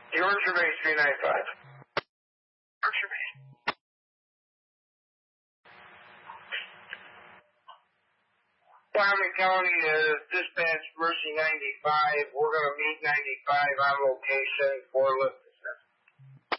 Georgia Base 395. Georgia Base. Wyoming County, dispatch Mercy 95. We're going to meet 95 on location for lift